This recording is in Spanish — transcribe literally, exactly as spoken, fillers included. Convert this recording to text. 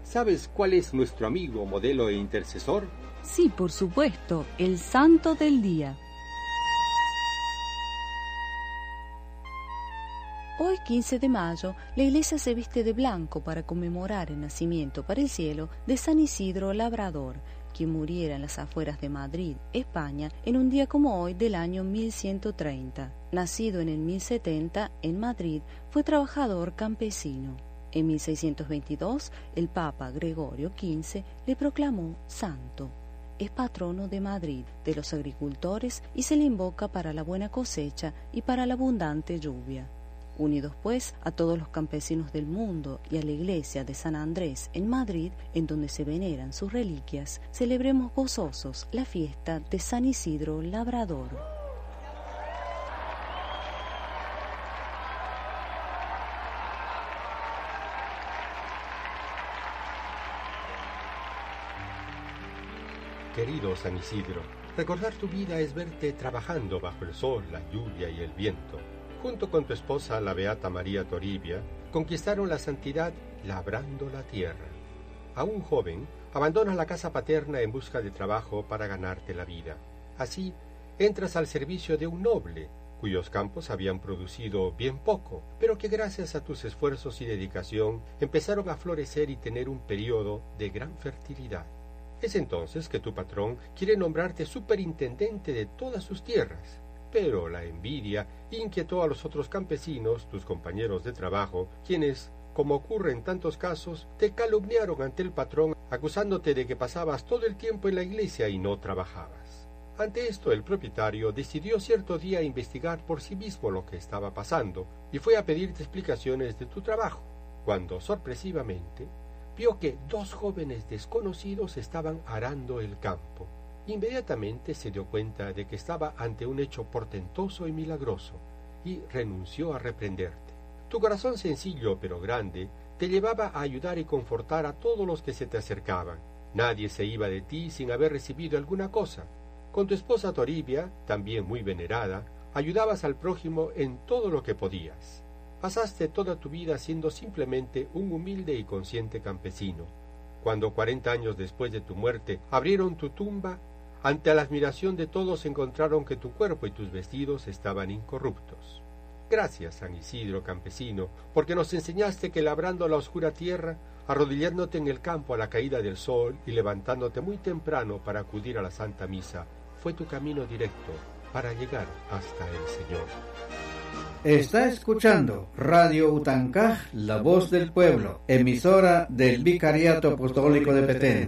¿Sabes cuál es nuestro amigo, modelo e intercesor? Sí, por supuesto, el santo del día. Hoy, quince de mayo, la iglesia se viste de blanco para conmemorar el nacimiento para el cielo de San Isidro Labrador, quien muriera en las afueras de Madrid, España, en un día como hoy del año mil ciento treinta. Nacido en el mil setenta en Madrid, fue trabajador campesino. En mil seiscientos veintidós, el Papa Gregorio quince le proclamó santo. Es patrono de Madrid, de los agricultores, y se le invoca para la buena cosecha y para la abundante lluvia. Unidos pues a todos los campesinos del mundo y a la iglesia de San Andrés en Madrid, en donde se veneran sus reliquias, celebremos gozosos la fiesta de San Isidro Labrador. Querido San Isidro, recordar tu vida es verte trabajando bajo el sol, la lluvia y el viento. Junto con tu esposa, la beata María Toribia, conquistaron la santidad labrando la tierra. Aún joven, abandonas la casa paterna en busca de trabajo para ganarte la vida. Así, entras al servicio de un noble, cuyos campos habían producido bien poco, pero que gracias a tus esfuerzos y dedicación empezaron a florecer y tener un periodo de gran fertilidad. Es entonces que tu patrón quiere nombrarte superintendente de todas sus tierras, pero la envidia inquietó a los otros campesinos, tus compañeros de trabajo, quienes, como ocurre en tantos casos, te calumniaron ante el patrón acusándote de que pasabas todo el tiempo en la iglesia y no trabajabas. Ante esto, el propietario decidió cierto día investigar por sí mismo lo que estaba pasando y fue a pedirte explicaciones de tu trabajo, cuando sorpresivamente vio que dos jóvenes desconocidos estaban arando el campo. Inmediatamente se dio cuenta de que estaba ante un hecho portentoso y milagroso, y renunció a reprenderte. Tu corazón sencillo pero grande te llevaba a ayudar y confortar a todos los que se te acercaban. Nadie se iba de ti sin haber recibido alguna cosa. Con tu esposa Toribia, también muy venerada, ayudabas al prójimo en todo lo que podías. Pasaste toda tu vida siendo simplemente un humilde y consciente campesino. Cuando cuarenta años después de tu muerte abrieron tu tumba, ante la admiración de todos encontraron que tu cuerpo y tus vestidos estaban incorruptos. Gracias, San Isidro campesino, porque nos enseñaste que labrando la oscura tierra, arrodillándote en el campo a la caída del sol y levantándote muy temprano para acudir a la Santa Misa, fue tu camino directo para llegar hasta el Señor. Está escuchando Radio Utancaj, la voz del pueblo, emisora del Vicariato Apostólico de Petén.